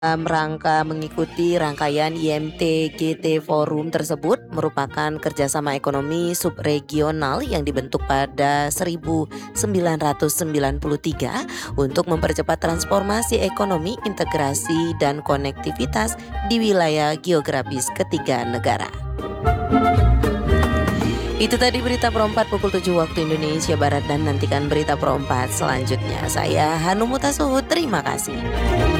Dalam rangka mengikuti rangkaian IMT-GT Forum tersebut merupakan kerjasama ekonomi subregional yang dibentuk pada 1993 untuk mempercepat transformasi ekonomi, integrasi, dan konektivitas di wilayah geografis ketiga negara. Itu tadi berita Pro 4 pukul 7 waktu Indonesia Barat, dan nantikan berita Pro 4 selanjutnya. Saya Hanum Mutasuhu, terima kasih.